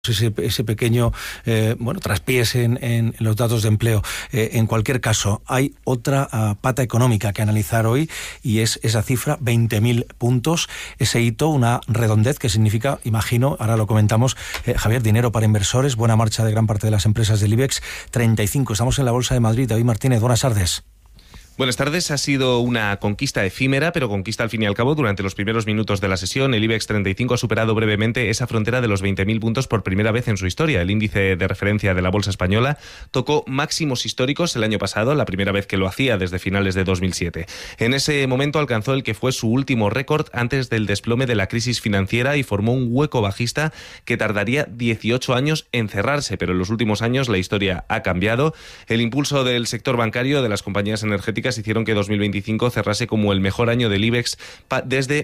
ese pequeño traspiés en los datos de empleo. En cualquier caso, hay otra pata económica que analizar hoy, y es esa cifra, 20.000 puntos, ese hito, una redondez que significa, imagino, ahora lo comentamos, Javier, dinero para inversores, buena marcha de gran parte de las empresas del IBEX 35. Estamos en la Bolsa de Madrid. David Martínez, buenas tardes. Buenas tardes. Ha sido una conquista efímera, pero conquista al fin y al cabo. Durante los primeros minutos de la sesión, el IBEX 35 ha superado brevemente esa frontera de los 20.000 puntos por primera vez en su historia. El índice de referencia de la bolsa española tocó máximos históricos el año pasado, la primera vez que lo hacía desde finales de 2007. En ese momento alcanzó el que fue su último récord antes del desplome de la crisis financiera y formó un hueco bajista que tardaría 18 años en cerrarse, pero en los últimos años la historia ha cambiado. El impulso del sector bancario, de las compañías energéticas, hicieron que 2025 cerrase como el mejor año del IBEX desde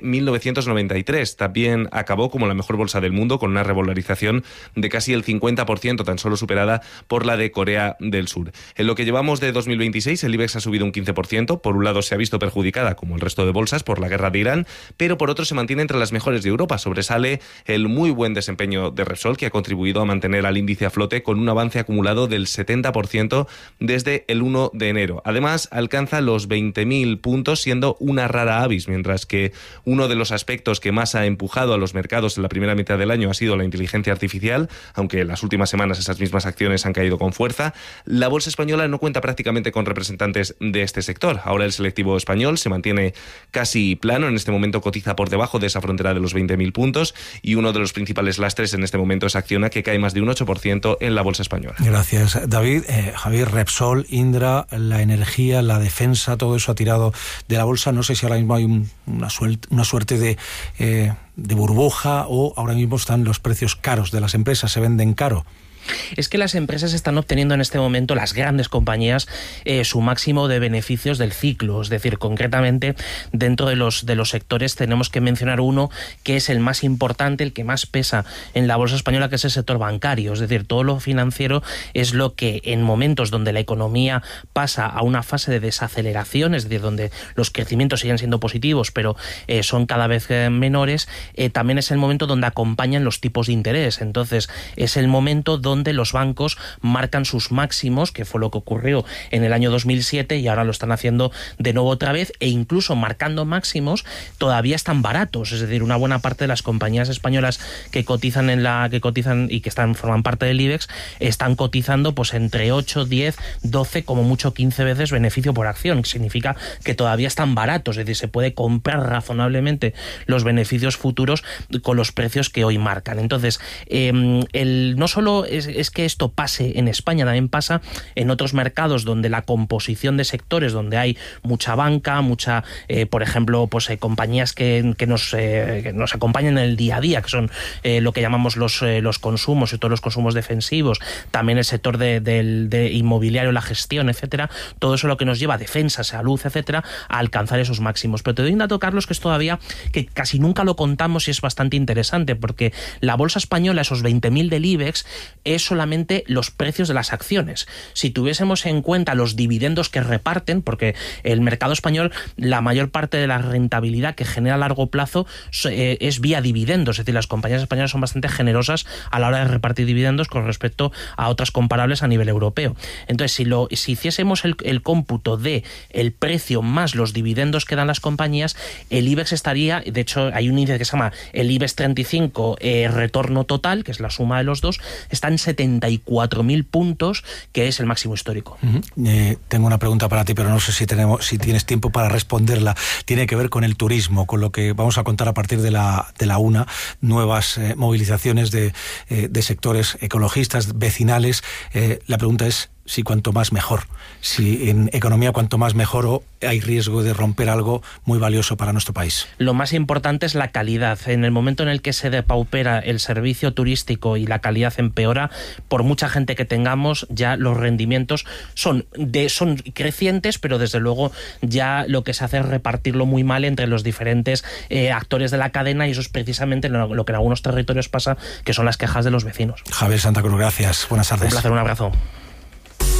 1993. También acabó como la mejor bolsa del mundo, con una revalorización de casi el 50%, tan solo superada por la de Corea del Sur. En lo que llevamos de 2026, el IBEX ha subido un 15%. Por un lado se ha visto perjudicada, como el resto de bolsas, por la guerra de Irán, pero por otro se mantiene entre las mejores de Europa. Sobresale el muy buen desempeño de Repsol, que ha contribuido a mantener al índice a flote con un avance acumulado del 70% desde el 1 de enero. Además, alcanza los 20.000 puntos, siendo una rara avis, mientras que uno de los aspectos que más ha empujado a los mercados en la primera mitad del año ha sido la inteligencia artificial, aunque en las últimas semanas esas mismas acciones han caído con fuerza. La bolsa española no cuenta prácticamente con representantes de este sector. Ahora el selectivo español se mantiene casi plano, en este momento cotiza por debajo de esa frontera de los 20.000 puntos, y uno de los principales lastres en este momento es Acciona, que cae más de un 8% en la bolsa española. Gracias, David. Javier, Repsol, Indra, la energía, la defensa, todo eso ha tirado de la bolsa. No sé si ahora mismo hay una suerte de burbuja, o ahora mismo están los precios caros de las empresas, se venden caro. Es que las empresas están obteniendo en este momento, las grandes compañías, su máximo de beneficios del ciclo. Es decir, concretamente, dentro de los sectores tenemos que mencionar uno que es el más importante, el que más pesa en la bolsa española, que es el sector bancario. Es decir, todo lo financiero es lo que, en momentos donde la economía pasa a una fase de desaceleración, es decir, donde los crecimientos siguen siendo positivos, pero son cada vez menores, también es el momento donde acompañan los tipos de interés. Entonces, es el momento donde los bancos marcan sus máximos, que fue lo que ocurrió en el año 2007, y ahora lo están haciendo de nuevo otra vez, e incluso marcando máximos todavía están baratos. Es decir, una buena parte de las compañías españolas que cotizan y que forman parte del IBEX están cotizando pues entre 8, 10, 12, como mucho 15 veces beneficio por acción, que significa que todavía están baratos. Es decir, se puede comprar razonablemente los beneficios futuros con los precios que hoy marcan. Entonces, no solo es que esto pase en España, también pasa en otros mercados donde la composición de sectores, donde hay mucha banca, por ejemplo, pues compañías que nos acompañan en el día a día, que son lo que llamamos los consumos, y todos los consumos defensivos, también el sector de inmobiliario, la gestión, etcétera. Todo eso es lo que nos lleva a defensa, salud, etcétera, a alcanzar esos máximos. Pero te doy un dato, Carlos, que es todavía, que casi nunca lo contamos y es bastante interesante, porque la bolsa española, esos 20.000 del IBEX, es solamente los precios de las acciones. Si tuviésemos en cuenta los dividendos que reparten, porque el mercado español, la mayor parte de la rentabilidad que genera a largo plazo es vía dividendos. Es decir, las compañías españolas son bastante generosas a la hora de repartir dividendos con respecto a otras comparables a nivel europeo. Entonces, si hiciésemos el cómputo de el precio más los dividendos que dan las compañías, el IBEX estaría, de hecho hay un índice que se llama el IBEX 35 retorno total, que es la suma de los dos, está en 74.000 puntos, que es el máximo histórico. Tengo una pregunta para ti, pero no sé si tienes tiempo para responderla. Tiene que ver con el turismo, con lo que vamos a contar a partir de la una, nuevas movilizaciones de sectores ecologistas, vecinales. La pregunta es si cuanto más mejor, si en economía cuanto más mejor, o hay riesgo de romper algo muy valioso para nuestro país. Lo más importante es la calidad. En el momento en el que se depaupera el servicio turístico y la calidad empeora, por mucha gente que tengamos, ya los rendimientos son crecientes, pero desde luego ya lo que se hace es repartirlo muy mal entre los diferentes actores de la cadena, y eso es precisamente lo que en algunos territorios pasa, que son las quejas de los vecinos. Javier Santa Cruz, gracias. Buenas tardes. Un placer, un abrazo.